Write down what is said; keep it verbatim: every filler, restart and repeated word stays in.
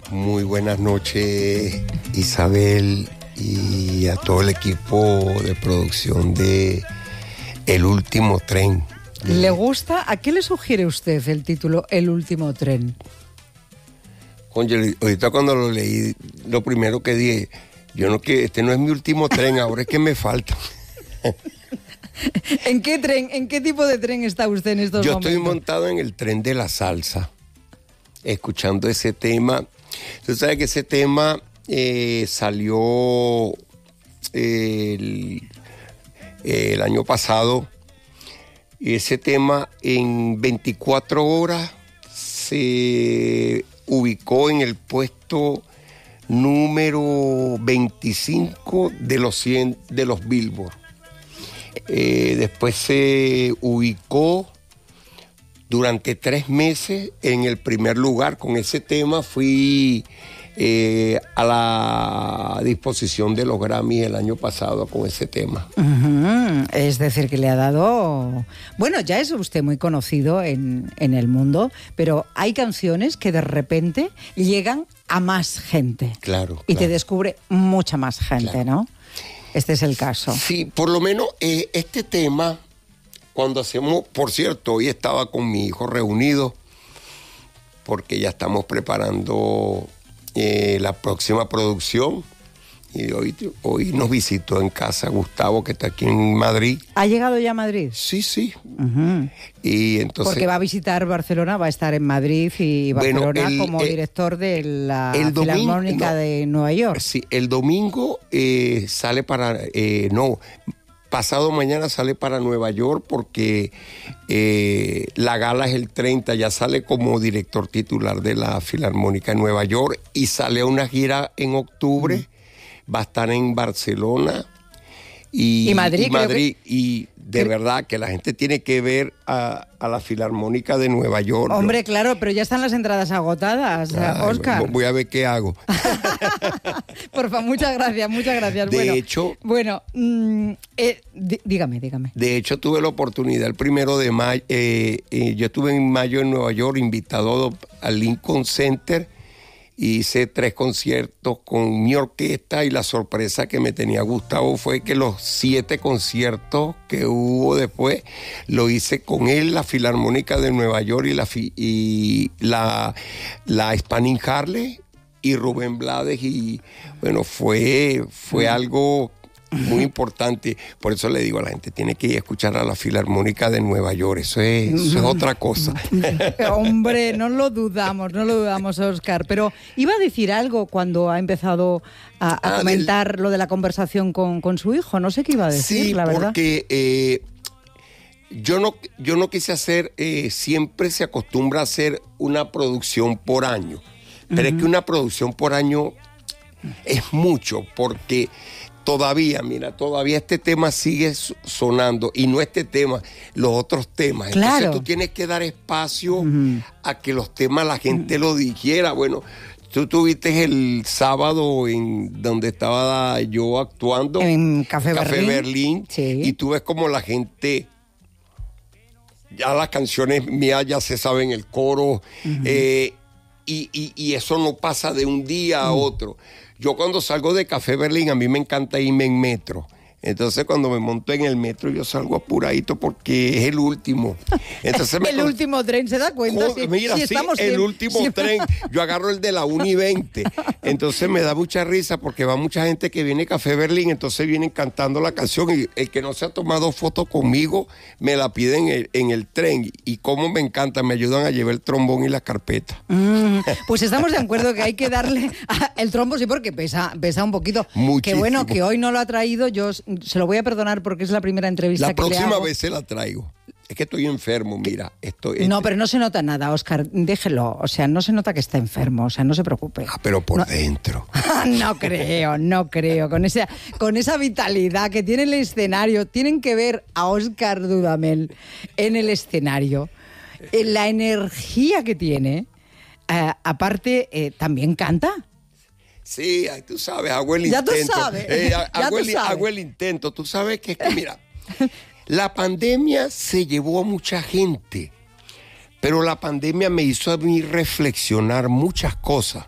Muy buenas noches, Isabel, y a todo el equipo de producción de El Último Tren. ¿Le gusta? ¿A qué le sugiere usted el título El Último Tren? Oye, ahorita cuando lo leí, lo primero que dije, yo no que este no es mi último tren, ahora es que me falta. ¿En qué tren, en qué tipo de tren está usted en estos yo momentos? Yo estoy montado en el tren de la salsa, escuchando ese tema. Tú sabes que ese tema eh, salió eh, el, el año pasado, y ese tema en veinticuatro horas se ubicó en el puesto número veinticinco de los cien de los Billboard. Eh, después se ubicó durante tres meses en el primer lugar. Con ese tema fui eh, a la disposición de los Grammys el año pasado con ese tema. Uh-huh. Es decir, que le ha dado... Bueno, ya es usted muy conocido en, en el mundo, pero hay canciones que de repente llegan a más gente. Claro. Y claro. te descubre mucha más gente, claro. ¿no? Este es el caso. Sí, por lo menos eh, este tema... Cuando hacemos, por cierto, hoy estaba con mi hijo reunido porque ya estamos preparando eh, la próxima producción y hoy, hoy nos visitó en casa Gustavo, que está aquí en Madrid. ¿Ha llegado ya a Madrid? Sí, sí. Uh-huh. Y entonces, porque va a visitar Barcelona, va a estar en Madrid y Barcelona bueno, el, como el, director de la el domingo, Filarmónica no, de Nueva York. Sí, el domingo eh, sale para... Eh, no... Pasado mañana sale para Nueva York porque eh, la gala es el treinta, ya sale como director titular de la Filarmónica de Nueva York y sale a una gira en octubre, mm. va a estar en Barcelona y, y Madrid. Y, Madrid, que... y de ¿Creo? verdad que la gente tiene que ver a, a la Filarmónica de Nueva York. Hombre, ¿no? Claro, pero ya están las entradas agotadas, Ay, Óscar. Voy a ver qué hago. Por favor, muchas gracias, muchas gracias. De bueno, hecho... Bueno, mmm, eh, dígame, dígame. De hecho, tuve la oportunidad el primero de mayo, eh, eh, yo estuve en mayo en Nueva York, invitado al Lincoln Center, hice tres conciertos con mi orquesta y la sorpresa que me tenía Gustavo fue que los siete conciertos que hubo después lo hice con él, la Filarmónica de Nueva York y la, y la, la Spanish Harley y Rubén Blades y bueno, fue, fue algo muy importante. Por eso le digo a la gente, tiene que ir a escuchar a la Filarmónica de Nueva York. Eso es, eso es otra cosa. Hombre, no lo dudamos, no lo dudamos, Óscar. Pero iba a decir algo cuando ha empezado a, a ah, comentar del... lo de la conversación con, con su hijo. No sé qué iba a decir, sí, la verdad. porque eh, yo, no, yo no quise hacer, eh, siempre se acostumbra a hacer una producción por año. Pero uh-huh. es que una producción por año es mucho, porque... Todavía, mira, todavía este tema sigue sonando y no este tema, los otros temas. Claro. Entonces tú tienes que dar espacio uh-huh. a que los temas la gente uh-huh. lo dijera. Bueno, tú tuviste el sábado en donde estaba yo actuando en Café, Café Berlín, Berlín sí. y tú ves como la gente, ya las canciones mías ya se saben el coro uh-huh. eh, y, y, y eso no pasa de un día a uh-huh. otro. Yo cuando salgo de Café Berlín, a mí me encanta irme en metro. Entonces cuando me monto en el metro yo salgo apuradito porque es el último. Entonces me el con... último tren, ¿se da cuenta? Joder, si, mira, si sí, estamos el siempre, último siempre... tren. Yo agarro el de la una y veinte. Entonces me da mucha risa porque va mucha gente que viene a Café Berlín, entonces vienen cantando la canción y el que no se ha tomado foto conmigo me la piden en el, en el tren. Y cómo me encanta, me ayudan a llevar el trombón y la carpeta. Mm, pues estamos de acuerdo que hay que darle a, el trombo, sí, porque pesa, pesa un poquito. Muchísimo. Que bueno, que hoy no lo ha traído, yo se lo voy a perdonar porque es la primera entrevista la que le hago. La próxima vez se la traigo. Es que estoy enfermo, mira. Estoy, no, este... pero no se nota nada, Óscar, déjelo. O sea, no se nota que está enfermo, o sea, no se preocupe. Ah, pero por no... dentro. no creo, no creo. Con esa, con esa vitalidad que tiene el escenario, tienen que ver a Óscar Dudamel en el escenario. Eh, la energía que tiene, eh, aparte, eh, también canta. Sí, tú sabes, hago el ya intento. Tú sabes. Eh, ya hago, tú el, sabes. hago el intento. Tú sabes que es que, mira, la pandemia se llevó a mucha gente, pero la pandemia me hizo a mí reflexionar muchas cosas.